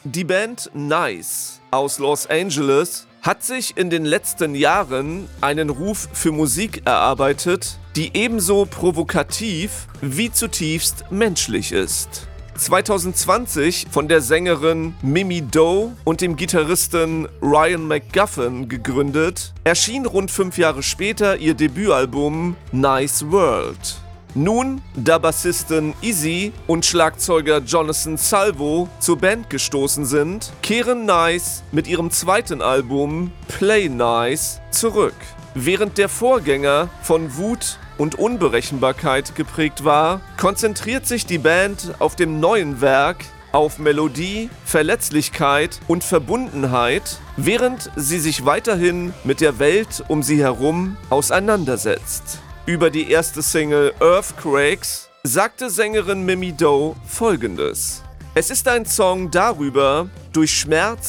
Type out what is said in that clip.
Die Band Nice aus Los Angeles hat sich in den letzten Jahren einen Ruf für Musik erarbeitet, die ebenso provokativ wie zutiefst menschlich ist. 2020 von der Sängerin Mimi Doe und dem Gitarristen Ryan McGuffin gegründet, erschien rund 5 Jahre später ihr Debütalbum Nice World. Nun, da Bassistin Izzy und Schlagzeuger Jonathan Salvo zur Band gestoßen sind, kehren Nice mit ihrem zweiten Album Play Nice zurück. Während der Vorgänger von Wut und Unberechenbarkeit geprägt war, konzentriert sich die Band auf dem neuen Werk auf Melodie, Verletzlichkeit und Verbundenheit, während sie sich weiterhin mit der Welt um sie herum auseinandersetzt. Über die erste Single Earthquakes sagte Sängerin Mimi Doe Folgendes: Es ist ein Song darüber, durch Schmerz